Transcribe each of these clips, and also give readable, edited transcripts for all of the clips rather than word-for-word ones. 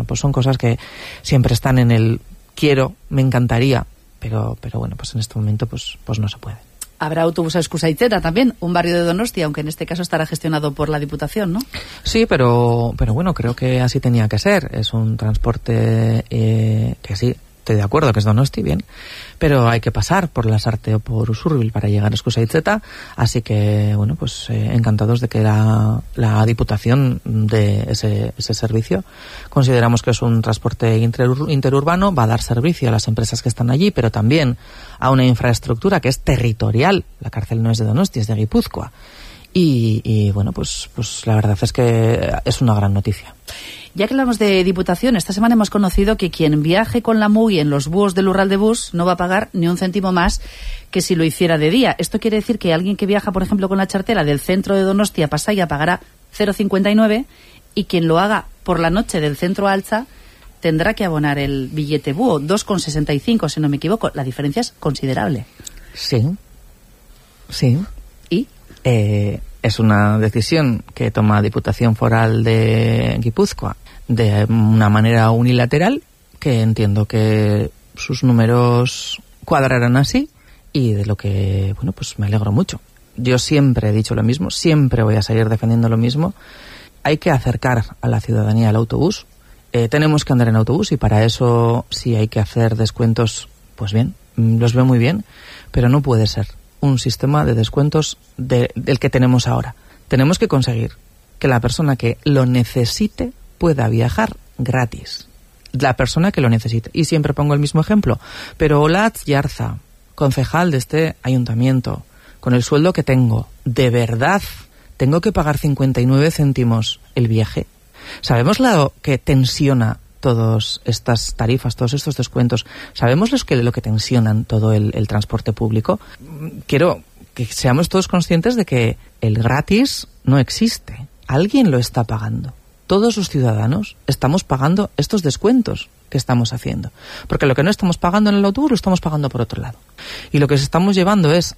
pues son cosas que siempre están en el quiero, me encantaría, pero bueno, pues en este momento pues no se puede. Habrá autobús a Eskusaitzeta también, un barrio de Donostia, aunque en este caso estará gestionado por la Diputación, ¿no? Sí, pero bueno, creo que así tenía que ser. Es un transporte que sí, estoy de acuerdo que es Donosti, bien, pero hay que pasar por Lasarte o por Usurbil para llegar a Eskusaitzeta, así que, bueno, pues encantados de que la Diputación de ese servicio. Consideramos que es un transporte interurbano, va a dar servicio a las empresas que están allí, pero también a una infraestructura que es territorial. La cárcel no es de Donosti, es de Guipúzcoa. Y bueno, pues la verdad es que es una gran noticia. Ya que hablamos de Diputación, esta semana hemos conocido que quien viaje con la MUI en los búhos del Urral de Bus no va a pagar ni un céntimo más que si lo hiciera de día. Esto quiere decir que alguien que viaja, por ejemplo, con la chartera del centro de Donostia a Pasaia pagará 0,59 y quien lo haga por la noche del centro a Altza tendrá que abonar el billete búho, 2,65 si no me equivoco. La diferencia es considerable. Sí. ¿Y? Es una decisión que toma Diputación Foral de Guipúzcoa de una manera unilateral, que entiendo que sus números cuadrarán así, y de lo que, bueno, pues me alegro mucho. Yo siempre he dicho lo mismo, siempre voy a seguir defendiendo lo mismo. Hay que acercar a la ciudadanía al autobús. Tenemos que andar en autobús y para eso sí hay que hacer descuentos, pues bien, los veo muy bien, pero no puede ser un sistema de descuentos del que tenemos ahora. Tenemos que conseguir que la persona que lo necesite pueda viajar gratis. La persona que lo necesite. Y siempre pongo el mismo ejemplo. Pero Olatz Yarza, concejal de este ayuntamiento, con el sueldo que tengo, ¿de verdad tengo que pagar 59 céntimos el viaje? ¿Sabemos lo que tensiona todas estas tarifas, todos estos descuentos? ¿Sabemos lo que tensionan todo el transporte público? Quiero que seamos todos conscientes de que el gratis no existe. Alguien lo está pagando. Todos los ciudadanos estamos pagando estos descuentos que estamos haciendo. Porque lo que no estamos pagando en el autobús lo estamos pagando por otro lado. Y lo que estamos llevando es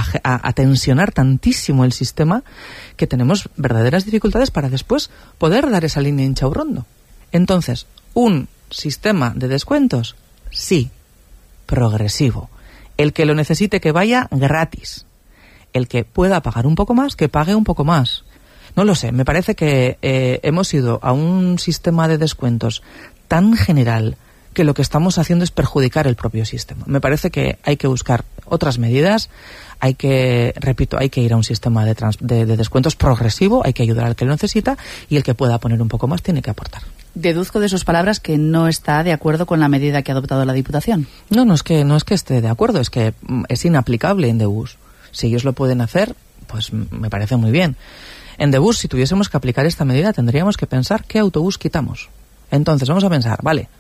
a tensionar tantísimo el sistema que tenemos verdaderas dificultades para después poder dar esa línea en Chaurrondo. Entonces, un sistema de descuentos, sí, progresivo. El que lo necesite que vaya gratis. El que pueda pagar un poco más, que pague un poco más. No lo sé, me parece que hemos ido a un sistema de descuentos tan general que lo que estamos haciendo es perjudicar el propio sistema. Me parece que hay que buscar otras medidas, hay que ir a un sistema de descuentos progresivo, hay que ayudar al que lo necesita y el que pueda poner un poco más tiene que aportar. Deduzco de sus palabras que no está de acuerdo con la medida que ha adoptado la Diputación. No es que esté de acuerdo, es que es inaplicable en Debus. Si ellos lo pueden hacer, pues me parece muy bien. En Debus, si tuviésemos que aplicar esta medida, tendríamos que pensar qué autobús quitamos. Entonces, vamos a pensar, vale,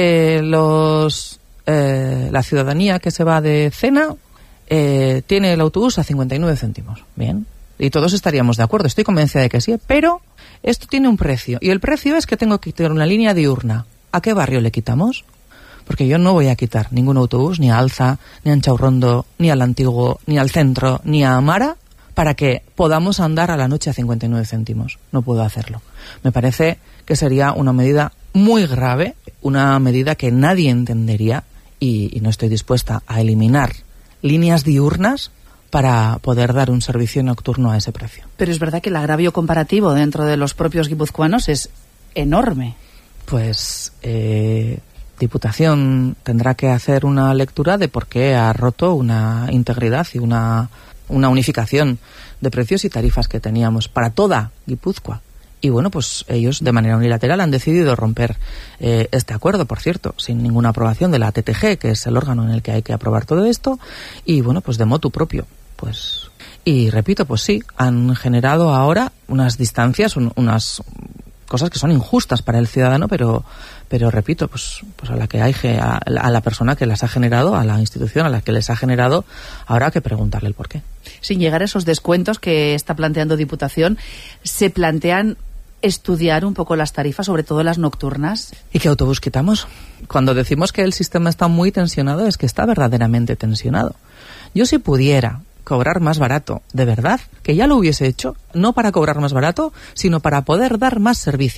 la ciudadanía que se va de cena tiene el autobús a 59 céntimos. Bien, y todos estaríamos de acuerdo, estoy convencida de que sí, pero esto tiene un precio, y el precio es que tengo que quitar una línea diurna. ¿A qué barrio le quitamos? Porque yo no voy a quitar ningún autobús, ni a Alza, ni a Anchaurrondo, ni al Antiguo, ni al Centro, ni a Amara, para que podamos andar a la noche a 59 céntimos. No puedo hacerlo. Me parece que sería una medida muy grave, una medida que nadie entendería, y no estoy dispuesta a eliminar líneas diurnas para poder dar un servicio nocturno a ese precio. Pero es verdad que el agravio comparativo dentro de los propios guipuzcoanos es enorme. Pues Diputación tendrá que hacer una lectura de por qué ha roto una integridad y una unificación de precios y tarifas que teníamos para toda Guipúzcoa. Y bueno, pues ellos de manera unilateral han decidido romper este acuerdo, por cierto, sin ninguna aprobación de la TTG, que es el órgano en el que hay que aprobar todo esto, y bueno, pues de motu propio. Pues, y repito, pues sí, han generado ahora unas distancias, unas cosas que son injustas para el ciudadano, pero repito, pues a la persona que las ha generado, a la institución a la que les ha generado, habrá que preguntarle el porqué. Sin llegar a esos descuentos que está planteando Diputación, ¿se plantean estudiar un poco las tarifas, sobre todo las nocturnas? ¿Y qué autobús quitamos? Cuando decimos que el sistema está muy tensionado, es que está verdaderamente tensionado. Yo, si pudiera cobrar más barato, de verdad, que ya lo hubiese hecho, no para cobrar más barato, sino para poder dar más servicio.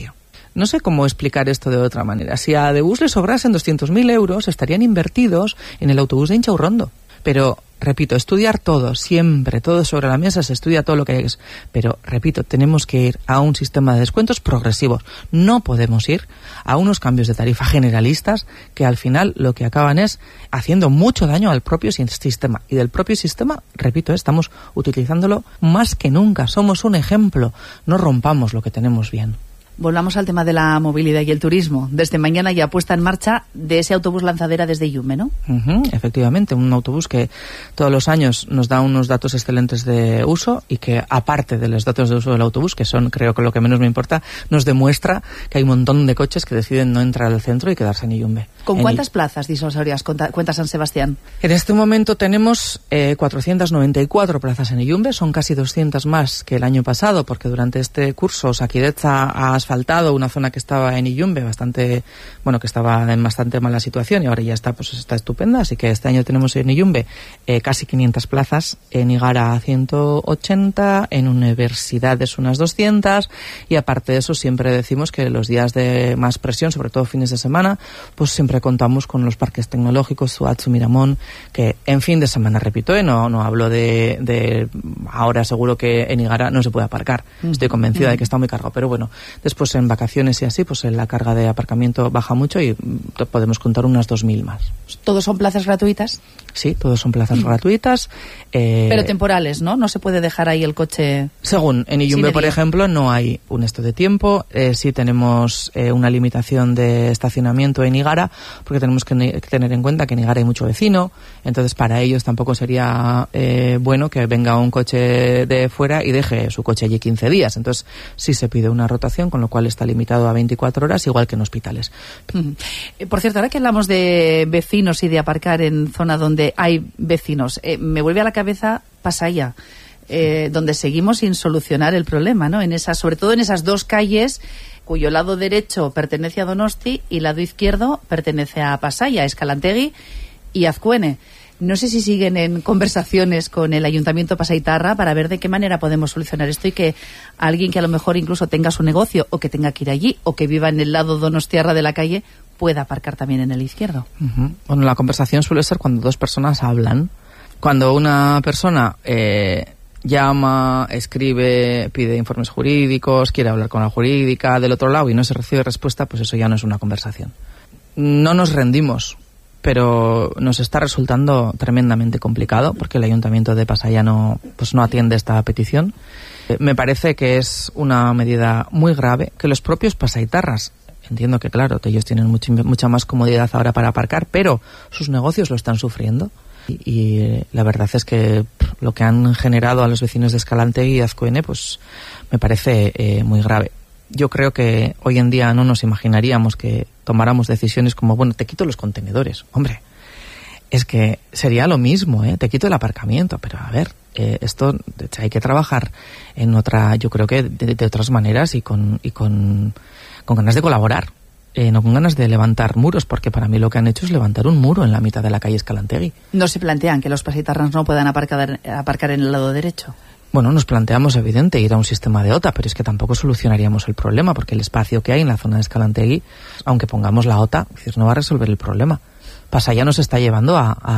no sé cómo explicar esto de otra manera. Si a Adebus le sobrasen 200.000 euros, estarían invertidos en el autobús de Inchaurrondo. Pero, repito, estudiar todo, siempre, todo sobre la mesa, se estudia todo lo que hay. Pero, repito, tenemos que ir a un sistema de descuentos progresivos. No podemos ir a unos cambios de tarifa generalistas que al final lo que acaban es haciendo mucho daño al propio sistema. Y del propio sistema, repito, estamos utilizándolo más que nunca. Somos un ejemplo. No rompamos lo que tenemos bien. Volvamos al tema de la movilidad y el turismo. Desde mañana ya puesta en marcha de ese autobús lanzadera desde Illume, ¿no? Efectivamente, un autobús que todos los años nos da unos datos excelentes de uso y que, aparte de los datos de uso del autobús, que son, creo que lo que menos me importa, nos demuestra que hay un montón de coches que deciden no entrar al centro y quedarse en Illume. ¿Con cuántas plazas disuasorias cuenta San Sebastián? En este momento tenemos 494 plazas en Illume, son casi 200 más que el año pasado, porque durante este curso Osakidetza ha asfaltado una zona que estaba en Illume que estaba en bastante mala situación y ahora ya está estupenda, así que este año tenemos en Illume casi 500 plazas, en Igara 180, en universidades unas 200, y aparte de eso siempre decimos que los días de más presión, sobre todo fines de semana, pues siempre contamos con los parques tecnológicos Zuatzu, Miramón, que en fin de semana, repito, no hablo de ahora, seguro que en Igara no se puede aparcar, estoy convencida de que está muy cargado, pero bueno, después en vacaciones y así, pues la carga de aparcamiento baja mucho y podemos contar unas 2.000 más. ¿Todos son plazas gratuitas? Sí, todos son plazas gratuitas. Pero temporales, ¿no? No se puede dejar ahí el coche. Según en Illume, por ejemplo, no hay un esto de tiempo. Sí tenemos una limitación de estacionamiento en Igara, porque tenemos que tener en cuenta que en Igara hay mucho vecino, entonces para ellos tampoco sería bueno que venga un coche de fuera y deje su coche allí 15 días. Entonces sí se pide una rotación, con lo cual está limitado a 24 horas, igual que en hospitales. Por cierto, ahora que hablamos de vecinos y de aparcar en zona donde hay vecinos, me vuelve a la cabeza Pasaia, donde seguimos sin solucionar el problema, ¿no? Sobre todo en esas dos calles cuyo lado derecho pertenece a Donosti y lado izquierdo pertenece a Pasaia, Escalantegui y Azcuene. No sé si siguen en conversaciones con el Ayuntamiento Pasaitarra para ver de qué manera podemos solucionar esto y que alguien que a lo mejor incluso tenga su negocio o que tenga que ir allí o que viva en el lado donostiarra de la calle pueda aparcar también en el izquierdo. Bueno, la conversación suele ser cuando dos personas hablan. Cuando una persona llama, escribe, pide informes jurídicos, quiere hablar con la jurídica del otro lado y no se recibe respuesta, pues eso ya no es una conversación. No nos rendimos, pero nos está resultando tremendamente complicado porque el Ayuntamiento de Pasaia no atiende esta petición. Me parece que es una medida muy grave que los propios pasaitarras, entiendo que claro, ellos tienen mucha más comodidad ahora para aparcar, pero sus negocios lo están sufriendo. Y la verdad es que lo que han generado a los vecinos de Escalantegui y Azcuene, pues me parece muy grave. Yo creo que hoy en día no nos imaginaríamos que tomáramos decisiones como, bueno, te quito los contenedores. Hombre, es que sería lo mismo, te quito el aparcamiento, pero a ver, esto hay que trabajar en otra, yo creo que de otras maneras y con ganas de colaborar. No con ganas de levantar muros, porque para mí lo que han hecho es levantar un muro en la mitad de la calle Escalantegui. ¿No se plantean que los pasaitarras no puedan aparcar en el lado derecho? Bueno, nos planteamos, evidente, ir a un sistema de OTA, pero es que tampoco solucionaríamos el problema, porque el espacio que hay en la zona de Escalantegui, aunque pongamos la OTA, no va a resolver el problema. Pasaia nos está llevando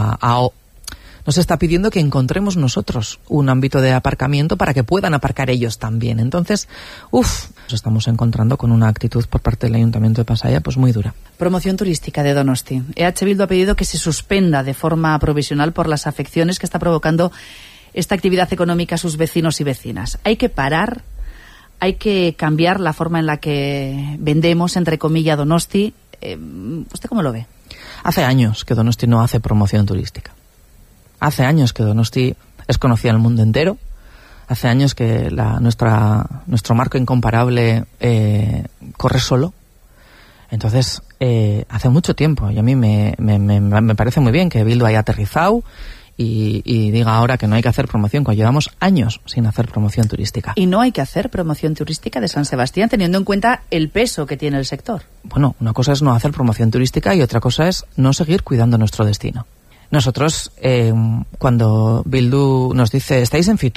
nos está pidiendo que encontremos nosotros un ámbito de aparcamiento para que puedan aparcar ellos también. Entonces, nos estamos encontrando con una actitud por parte del Ayuntamiento de Pasaia pues muy dura. Promoción turística de Donosti. EH Bildu ha pedido que se suspenda de forma provisional por las afecciones que está provocando esta actividad económica a sus vecinos y vecinas. Hay que parar, hay que cambiar la forma en la que vendemos, entre comillas, Donosti. ¿Usted cómo lo ve? Hace años que Donosti no hace promoción turística. Hace años que Donosti es conocida en el mundo entero. Hace años que nuestro marco incomparable corre solo. Entonces, hace mucho tiempo, y a mí me parece muy bien que Bildu haya aterrizado y diga ahora que no hay que hacer promoción, cuando llevamos años sin hacer promoción turística. ¿Y no hay que hacer promoción turística de San Sebastián teniendo en cuenta el peso que tiene el sector? Bueno, una cosa es no hacer promoción turística y otra cosa es no seguir cuidando nuestro destino. Nosotros, cuando Bildu nos dice, estáis en Fitur,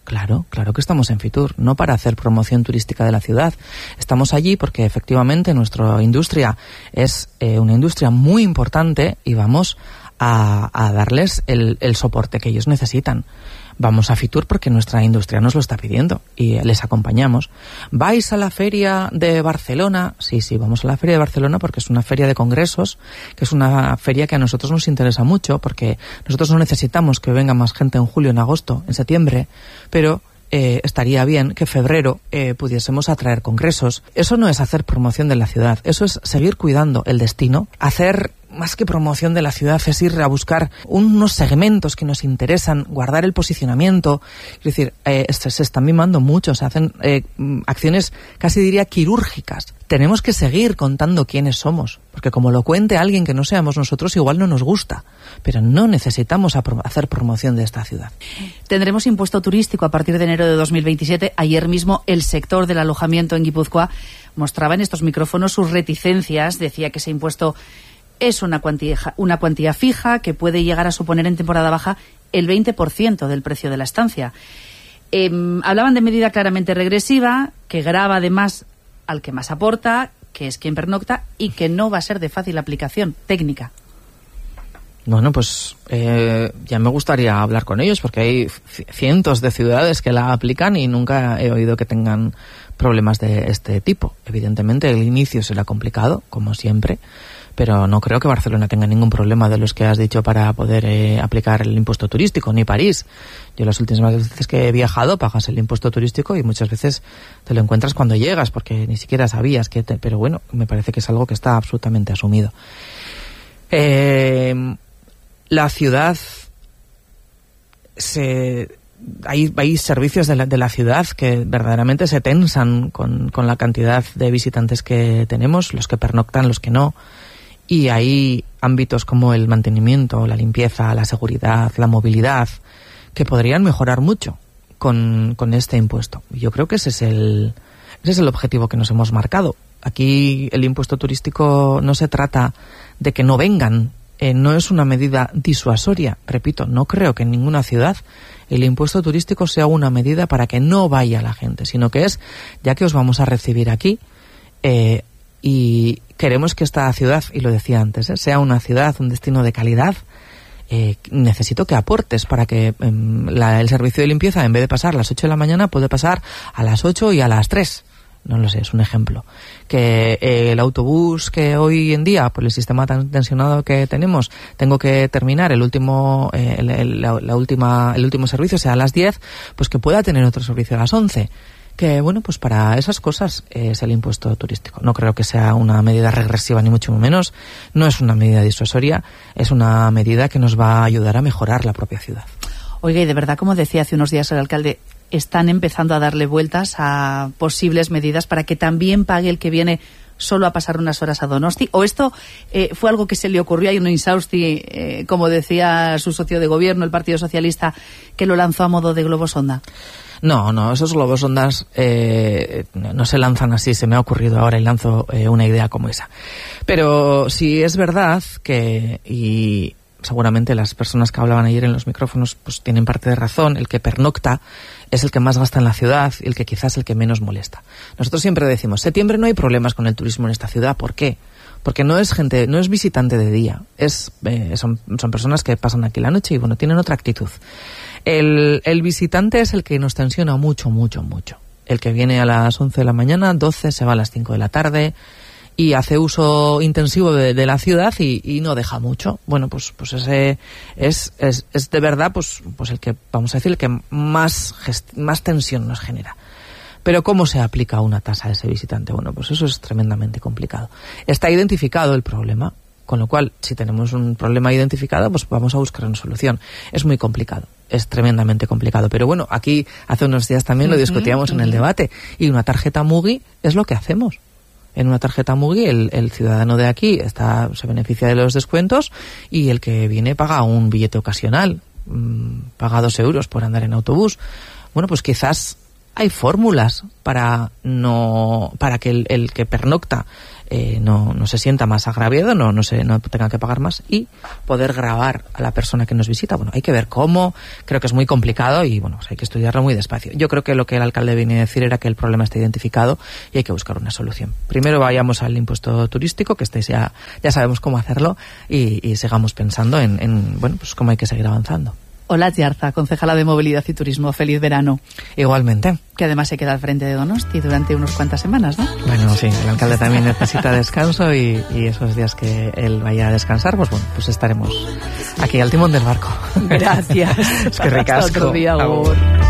Claro que estamos en Fitur, no para hacer promoción turística de la ciudad. Estamos allí porque efectivamente nuestra industria es una industria muy importante y vamos a darles el soporte que ellos necesitan. Vamos a Fitur porque nuestra industria nos lo está pidiendo y les acompañamos. ¿Vais a la feria de Barcelona? Sí, vamos a la feria de Barcelona porque es una feria de congresos, que es una feria que a nosotros nos interesa mucho porque nosotros no necesitamos que venga más gente en julio, en agosto, en septiembre, pero estaría bien que en febrero pudiésemos atraer congresos. Eso no es hacer promoción de la ciudad, eso es seguir cuidando el destino. Hacer más que promoción de la ciudad es ir a buscar unos segmentos que nos interesan, guardar el posicionamiento. Es decir, se están mimando mucho, se hacen acciones casi diría quirúrgicas. Tenemos que seguir contando quiénes somos, porque como lo cuente alguien que no seamos nosotros, igual no nos gusta, pero no necesitamos hacer promoción de esta ciudad. Tendremos impuesto turístico a partir de enero de 2027. Ayer mismo el sector del alojamiento en Guipúzcoa mostraba en estos micrófonos sus reticencias, decía que ese impuesto es una cuantía fija que puede llegar a suponer en temporada baja el 20% del precio de la estancia. Hablaban de medida claramente regresiva, que grava además al que más aporta, que es quien pernocta, y que no va a ser de fácil aplicación técnica. Bueno, pues ya me gustaría hablar con ellos porque hay cientos de ciudades que la aplican y nunca he oído que tengan problemas de este tipo. Evidentemente el inicio será complicado, como siempre, pero no creo que Barcelona tenga ningún problema de los que has dicho para poder aplicar el impuesto turístico, ni París. Yo las últimas veces que he viajado pagas el impuesto turístico y muchas veces te lo encuentras cuando llegas porque ni siquiera sabías pero bueno, me parece que es algo que está absolutamente asumido. La ciudad hay servicios de la ciudad que verdaderamente se tensan con la cantidad de visitantes que tenemos, los que pernoctan, los que no. Y hay ámbitos como el mantenimiento, la limpieza, la seguridad, la movilidad, que podrían mejorar mucho con este impuesto. Yo creo que ese es el objetivo que nos hemos marcado. Aquí el impuesto turístico no se trata de que no vengan, no es una medida disuasoria. Repito, no creo que en ninguna ciudad el impuesto turístico sea una medida para que no vaya la gente, sino que es, ya que os vamos a recibir aquí, y queremos que esta ciudad, y lo decía antes, sea una ciudad, un destino de calidad, necesito que aportes para que el servicio de limpieza, en vez de pasar a las 8 de la mañana, puede pasar a las 8 y a las 3. No lo sé, es un ejemplo. Que el autobús que hoy en día, por el sistema tan tensionado que tenemos, tengo que terminar el último servicio, sea a las 10, pues que pueda tener otro servicio a las 11. Que bueno, pues para esas cosas es el impuesto turístico. No creo que sea una medida regresiva ni mucho menos, no es una medida disuasoria, es una medida que nos va a ayudar a mejorar la propia ciudad. Oiga, y de verdad, como decía hace unos días el alcalde, están empezando a darle vueltas a posibles medidas para que también pague el que viene solo a pasar unas horas a Donosti, o esto fue algo que se le ocurrió a Ino Insausti, como decía su socio de gobierno, el Partido Socialista, que lo lanzó a modo de globo sonda. No, esos globos sondas no se lanzan así, se me ha ocurrido ahora y lanzo una idea como esa. Pero sí es verdad que, y seguramente las personas que hablaban ayer en los micrófonos pues tienen parte de razón, el que pernocta es el que más gasta en la ciudad y el que quizás el que menos molesta. Nosotros siempre decimos, septiembre no hay problemas con el turismo en esta ciudad. ¿Por qué? Porque no es visitante de día, son personas que pasan aquí la noche y bueno, tienen otra actitud. El visitante es el que nos tensiona mucho. El que viene a las 11 de la mañana, 12, se va a las 5 de la tarde y hace uso intensivo de la ciudad y no deja mucho. Bueno, pues ese es de verdad pues el que, vamos a decir, el que más tensión nos genera. Pero ¿cómo se aplica una tasa a ese visitante? Bueno, pues eso es tremendamente complicado. Está identificado el problema, con lo cual, si tenemos un problema identificado, pues vamos a buscar una solución. Es muy complicado, es tremendamente complicado. Pero bueno, aquí hace unos días también lo discutíamos en el debate. Y una tarjeta Mugi es lo que hacemos. En una tarjeta Mugi el ciudadano de aquí se beneficia de los descuentos y el que viene paga un billete ocasional, paga 2 euros por andar en autobús. Bueno, pues quizás hay fórmulas para que el que pernocta no se sienta más agraviado, no tenga que pagar más, y poder grabar a la persona que nos visita. Bueno, hay que ver cómo, creo que es muy complicado y bueno, pues hay que estudiarlo muy despacio. Yo creo que lo que el alcalde viene a decir era que el problema está identificado y hay que buscar una solución. Primero vayamos al impuesto turístico, que ya sabemos cómo hacerlo, y sigamos pensando en bueno, pues cómo hay que seguir avanzando. Olatz Yarza, concejala de Movilidad y Turismo. Feliz verano. Igualmente. Que además se queda al frente de Donosti durante unas cuantas semanas, ¿no? Bueno, sí, el alcalde también necesita descanso y esos días que él vaya a descansar, pues bueno, pues estaremos aquí al timón del barco. Gracias. Es que ricasco. Hasta otro día,